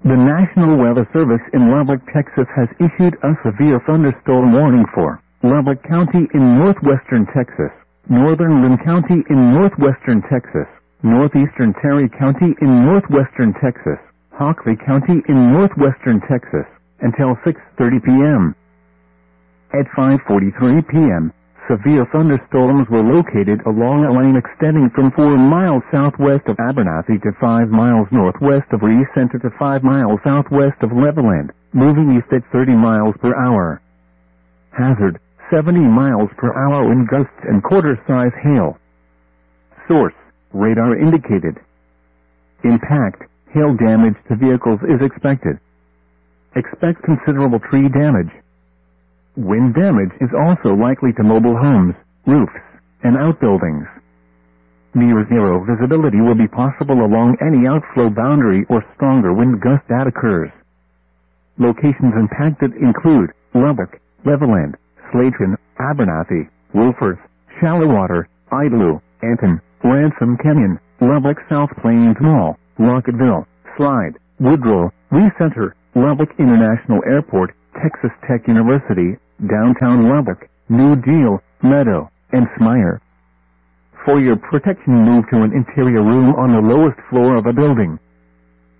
The National Weather Service in Lubbock, Texas has issued a severe thunderstorm warning for Lubbock County in northwestern Texas, northern Lynn County in northwestern Texas, northeastern Terry County in northwestern Texas, Hockley County in northwestern Texas, until 6:30 p.m. At 5:43 p.m., severe thunderstorms were located along a line extending from 4 miles southwest of Abernathy to 5 miles northwest of Lee Center to 5 miles southwest of Levelland, moving east at 30 miles per hour. Hazard, 70 miles per hour wind gusts and quarter-size hail. Source, radar indicated. Impact, hail damage to vehicles is expected. Expect considerable tree damage. Wind damage is also likely to mobile homes, roofs, and outbuildings. Near zero visibility will be possible along any outflow boundary or stronger wind gust that occurs. Locations impacted include Lubbock, Levelland, Slayton, Abernathy, Wolfforth, Shallowater, Idlew, Anton, Ransom Canyon, Lubbock South Plains Mall, Rockettville, Slide, Woodrow, Lee Center, Lubbock International Airport, Texas Tech University, downtown Lubbock, New Deal, Meadow, and Smyer. For your protection, move to an interior room on the lowest floor of a building.